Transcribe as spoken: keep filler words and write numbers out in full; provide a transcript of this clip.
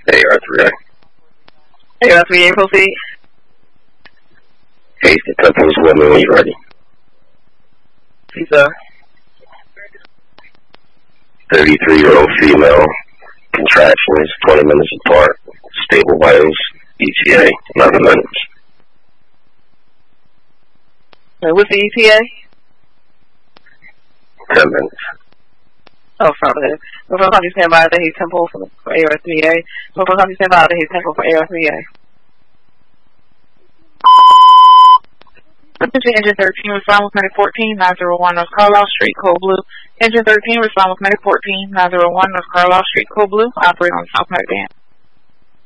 A R three A. A R three A, proceed. Houston, Temple woman when you're ready. See, sir. thirty-three-year-old female, contractions, twenty minutes apart, stable vitals, E T A, eleven minutes. Wait, what's the E T A? ten minutes. Oh, affirmative. So from time you stand by, that he's Temple for, for A R three A. So from time you stand by, that he's Temple for A R three A. Attention, Engine thirteen, respond with Medic fourteen, nine zero one North Carlisle Street, Code Blue. Engine thirteen, respond with Medic fourteen, nine zero one North Carlisle Street, Code Blue. Operate on South Medic Band.